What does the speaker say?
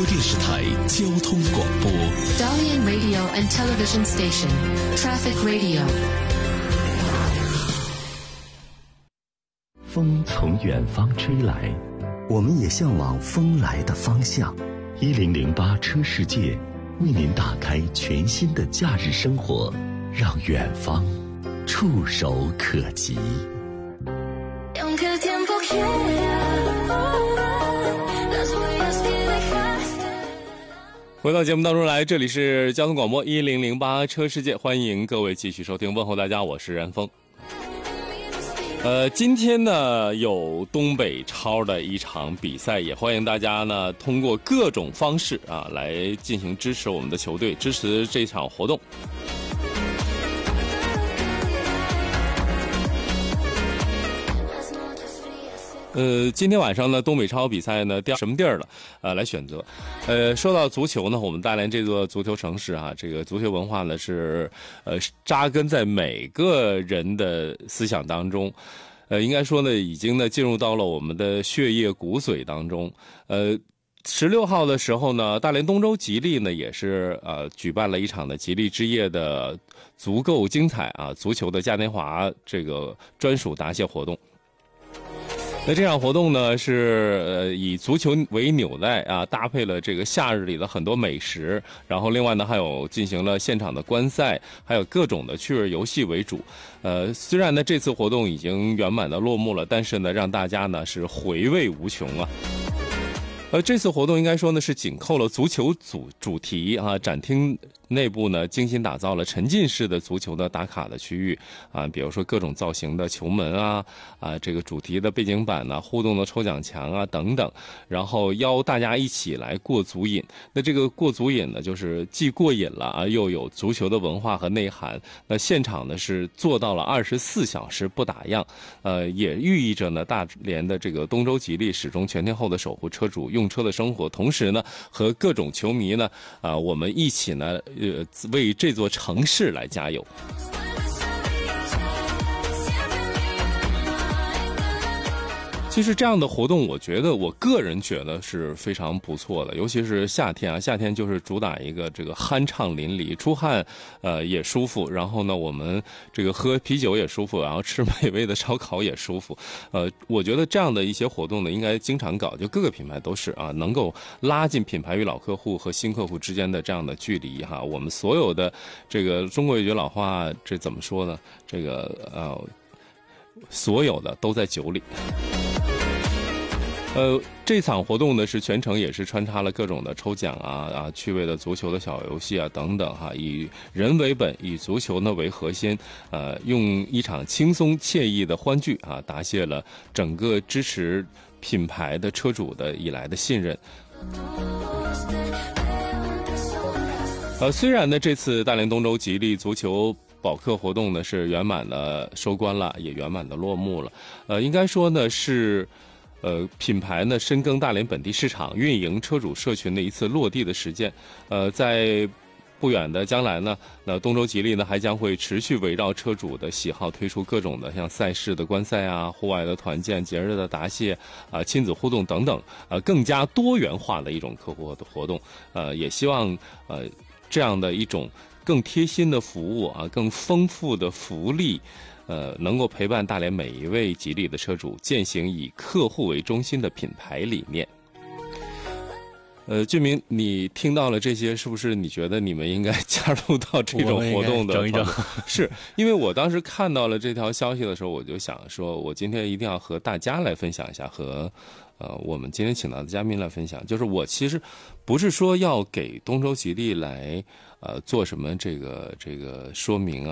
电视台交通广播 Dalian Radio and Television Station Traffic Radio。 风从远方吹来， 我们也向往风来的方向。 1008车世界为您打开全新的假日生活，让远方触手可及。 回到节目当中来，这里是交通广播1008车世界，欢迎各位继续收听，问候大家，我是任峰。今天呢有东北超的一场比赛，也欢迎大家呢通过各种方式啊来进行支持我们的球队，支持这场活动。今天晚上呢，东北超比赛呢，什么地儿了？来选择。说到足球呢，我们大连这座足球城市啊，这个足球文化呢是扎根在每个人的思想当中。应该说呢，已经呢进入到了我们的血液骨髓当中。16号的时候呢，大连东洲吉利呢也是举办了一场的吉利之夜的足够精彩啊足球的嘉年华这个专属答谢活动。那这场活动呢是以足球为纽带啊，搭配了这个夏日里的很多美食，然后另外呢还有进行了现场的观赛，还有各种的趣味游戏为主。虽然呢这次活动已经圆满的落幕了，但是呢让大家呢是回味无穷啊。这次活动应该说呢是紧扣了足球主题啊，展厅内部呢精心打造了沉浸式的足球的打卡的区域啊，比如说各种造型的球门啊，这个主题的背景板呢，互动的抽奖墙啊等等，然后邀大家一起来过足瘾。那这个过足瘾呢，就是既过瘾了啊，又有足球的文化和内涵。那现场呢是做到了24小时不打烊，也寓意着呢大连的这个东洲吉利始终全天候的守护车主用车的生活，同时呢和各种球迷呢我们一起呢为这座城市来加油。其实这样的活动，我个人觉得是非常不错的，尤其是夏天啊，夏天就是主打一个这个酣畅淋漓，出汗也舒服，然后呢我们这个喝啤酒也舒服，然后吃美味的烧烤也舒服。我觉得这样的一些活动呢应该经常搞，就各个品牌都是啊，能够拉近品牌与老客户和新客户之间的这样的距离哈。我们所有的这个中国有句老话，这怎么说呢？这个所有的都在酒里。这场活动呢是全程也是穿插了各种的抽奖啊趣味的足球的小游戏啊等等哈，以人为本，以足球呢为核心，用一场轻松惬意的欢聚啊，答谢了整个支持品牌的车主的以来的信任。虽然呢这次大连东洲吉利足球保客活动呢是圆满的收官了，也圆满的落幕了。应该说呢是品牌呢深耕大连本地市场，运营车主社群的一次落地的实践。在不远的将来呢，那东洲吉利呢还将会持续围绕车主的喜好推出各种的像赛事的观赛啊、户外的团建、节日的答谢啊、亲子互动等等，更加多元化的一种客户的活动。也希望这样的一种更贴心的服务啊，更丰富的福利。能够陪伴大连每一位吉利的车主践行以客户为中心的品牌理念。俊明，你听到了这些，是不是你觉得你们应该加入到这种活动的？ 整一整。 是因为我当时看到了这条消息的时候，我就想说，我今天一定要和大家来分享一下，和我们今天请到的嘉宾来分享。就是我其实不是说要给东洲吉利来做什么这个说明啊。